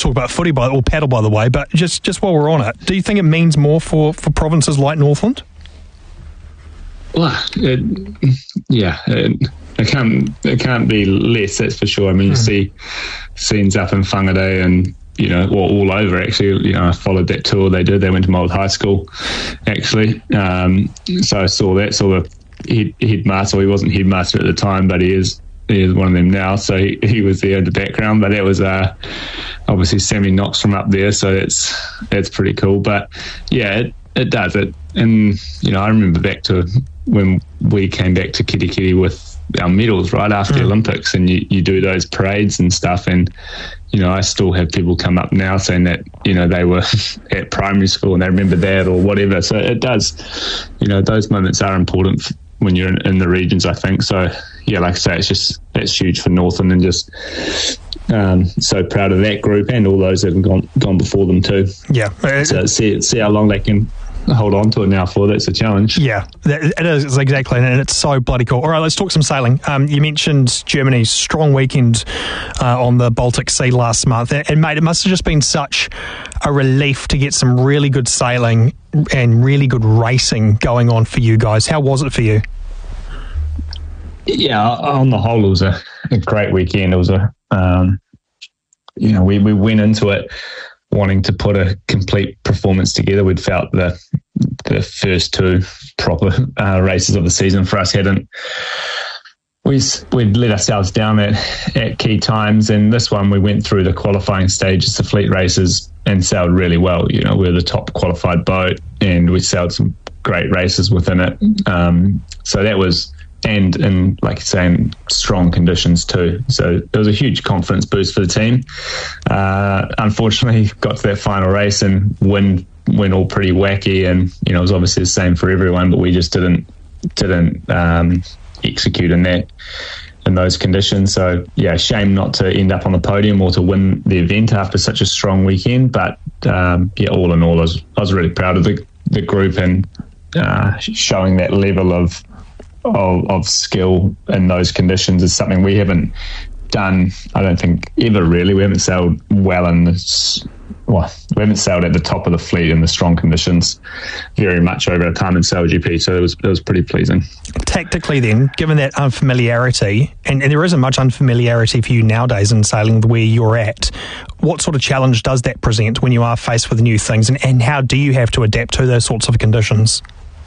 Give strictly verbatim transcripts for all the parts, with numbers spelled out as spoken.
talk about footy by or paddle, by the way, but just, just while we're on it, do you think it means more for, for provinces like Northland? Well, it, yeah, it, it can't it can't be less. That's for sure. I mean, you mm. see scenes up in Whangarei and you know, or all over actually. You know, I followed that tour they did. They went to my old high school, actually. Um, so I saw that. Saw the head, headmaster. Well, he wasn't headmaster at the time, but he is. He is one of them now. So he, he was there in the background. But that was uh, obviously Sammy Knox from up there. So that's that's pretty cool. But yeah, it, it does it. And you know, I remember back to when we came back to Kirikiri with our medals right after mm. the Olympics, and you, you do those parades and stuff, and you know I still have people come up now saying that you know they were at primary school and they remember that or whatever. So it does, you know, those moments are important when you're in, in the regions, I think. So yeah, like I say, it's just that's huge for Northland, and just um, so proud of that group and all those that have gone gone before them too. Yeah, so see see how long they can hold on to it now for. That's a challenge. Yeah, it is, exactly, and it's so bloody cool. All right, let's talk some sailing. Um, you mentioned Germany's strong weekend uh, on the Baltic Sea last month, and mate, it must have just been such a relief to get some really good sailing and really good racing going on for you guys. How was it for you? Yeah, on the whole, it was a, a great weekend. It was a, um, you know, we, we went into it wanting to put a complete performance together. We'd felt the the first two proper uh, races of the season for us hadn't. We, we'd let ourselves down at, at key times, and this one we went through the qualifying stages, the fleet races, and sailed really well. You know, we were the top qualified boat, and we sailed some great races within it. Um, so that was, and in, like you're saying, strong conditions too. So it was a huge confidence boost for the team. Uh, unfortunately, got to that final race and wind went all pretty wacky, and you know it was obviously the same for everyone, but we just didn't didn't um, execute in that in those conditions. So yeah, shame not to end up on the podium or to win the event after such a strong weekend. But um, yeah, all in all, I was I was really proud of the the group and uh, showing that level of. Of, of skill in those conditions is something we haven't done, I don't think, ever really. We haven't sailed well in this, well, we haven't sailed at the top of the fleet in the strong conditions very much over our time in Sail G P, so it was it was pretty pleasing. Tactically then, given that unfamiliarity, and, and there isn't much unfamiliarity for you nowadays in sailing where you're at, what sort of challenge does that present when you are faced with new things, and, and how do you have to adapt to those sorts of conditions?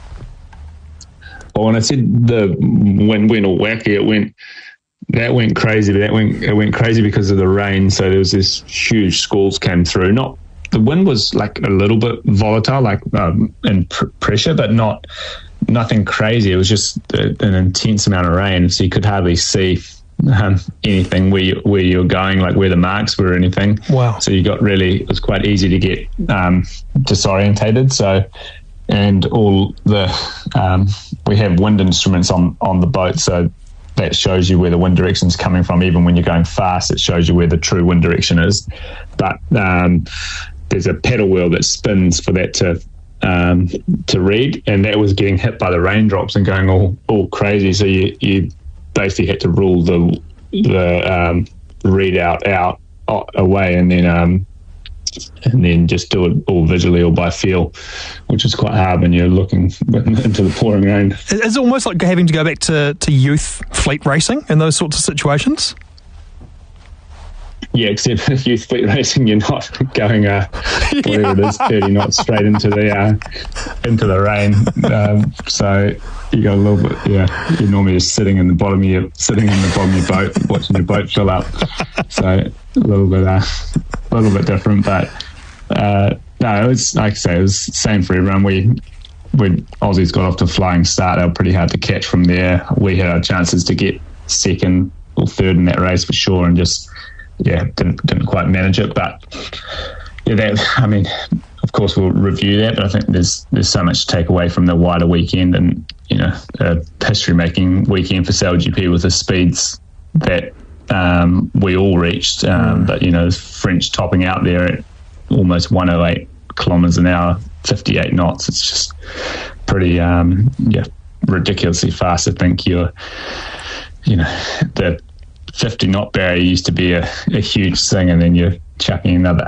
Well, when I said the wind went all wacky, it went that went crazy. That went it went crazy because of the rain. So there was this huge squalls came through. Not the wind was like a little bit volatile, like um, and pr- pressure, but not nothing crazy. It was just a, an intense amount of rain, so you could hardly see um, anything where you, where you're going, like where the marks were or anything. Wow! So you got really it was quite easy to get um, disorientated. So. And all the um, we have wind instruments on, on the boat, so that shows you where the wind direction is coming from. Even when you're going fast, it shows you where the true wind direction is. But um, there's a paddle wheel that spins for that to um, to read, and that was getting hit by the raindrops and going all, all crazy. So you, you basically had to rule the the um, readout out away, and then. Um, and then just do it all visually or by feel, which is quite hard when you're looking into the pouring rain. It's almost like having to go back to, to youth fleet racing in those sorts of situations. Yeah, except if youth fleet racing, you're not going uh, whatever yeah. it is, thirty knots straight into the uh, into the rain. Um, so you got a little bit. Yeah, you're normally just sitting in the bottom of your sitting in the bottom of your boat, watching your boat fill up. So a little bit, uh, a little bit different, but uh, no, it was like I say, it was the same for everyone. We. When Aussies got off to a flying start, they were pretty hard to catch from there. We had our chances to get second or third in that race for sure, and just. Yeah, didn't didn't quite manage it, but yeah, that I mean, of course we'll review that, but I think there's there's so much to take away from the wider weekend, and you know, a history-making weekend for Sail G P with the speeds that um, we all reached, um, but you know, French topping out there at almost one oh eight kilometres an hour, fifty-eight knots. It's just pretty, um, yeah, ridiculously fast. I think you're, you know, the fifty knot barrier used to be a, a huge thing, and then you're chucking another